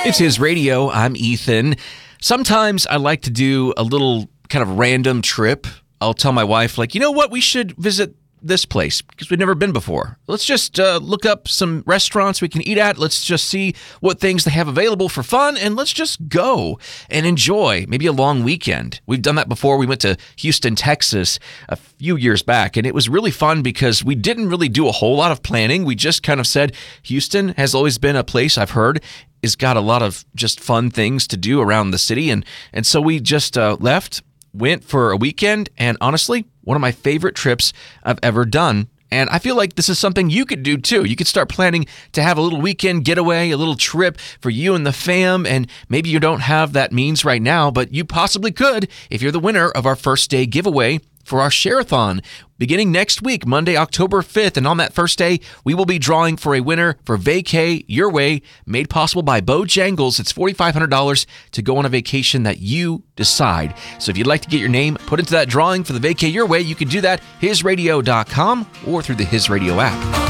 It's His Radio. I'm Ethan. Sometimes I like to do a little kind of random trip. I'll tell my wife, like, you know what? We should visit this place because we've never been before. Let's just look up some restaurants we can eat at. Let's just see what things they have available for fun, and let's just go and enjoy maybe a long weekend. We've done that before. We went to Houston, Texas a few years back, and it was really fun because we didn't really do a whole lot of planning. We just kind of said, Houston has always been a place I've heard has got a lot of just fun things to do around the city, and so we just left, went for a weekend, and honestly, one of my favorite trips I've ever done. And I feel like this is something you could do too. You could start planning to have a little weekend getaway, a little trip for you and the fam, and maybe you don't have that means right now, but you possibly could if you're the winner of our first day giveaway for our Share-a-thon beginning next week, Monday, October 5th. And on that first day, we will be drawing for a winner for Vacay Your Way, made possible by Bojangles. It's $4,500 to go on a vacation that you decide. So if you'd like to get your name put into that drawing for the Vacay Your Way, you can do that, hisradio.com or through the His Radio app.